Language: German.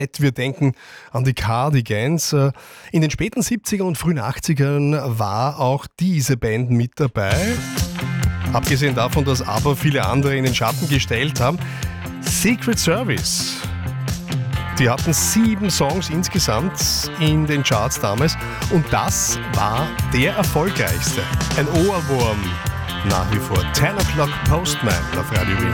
Wir denken an die Cardigans. In den späten 70er und frühen 80ern war auch diese Band mit dabei. Abgesehen davon, dass aber viele andere in den Schatten gestellt haben. Secret Service. Die hatten 7 Songs insgesamt in den Charts damals und das war der erfolgreichste. Ein Ohrwurm nach wie vor. 10 O'Clock Postman auf Radio Wien.